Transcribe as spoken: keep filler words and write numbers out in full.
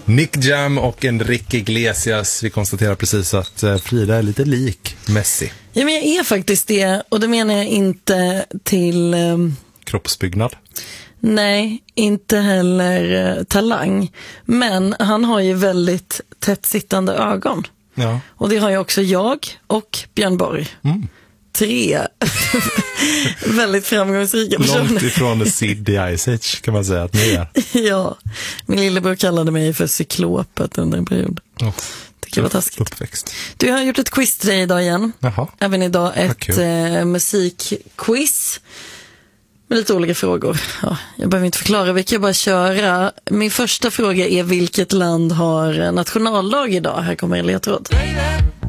Nick Jam och Enrique Iglesias. Vi konstaterar precis att Frida är lite lik Messi. Ja, men jag är faktiskt det. Och det menar jag inte till... Um... kroppsbyggnad. Nej, inte heller uh, talang. Men han har ju väldigt tätt-sittande ögon. Ja. Och det har ju också jag och Björn Borg. Mm. Tre väldigt framgångsrika personer. Långt ifrån the Sid i Ice Age kan man säga att ni är. Ja, min lillebror kallade mig för cyklopet under en period. Oh. Tycker det var taskigt. Uppväxt. Du har gjort ett quiz till dig idag igen. Jaha. Även idag ett eh, musikquiz med lite olika frågor. Ja, jag behöver inte förklara, vi kan bara köra. Min första fråga är: vilket land har nationaldag idag? Här kommer en ledtråd.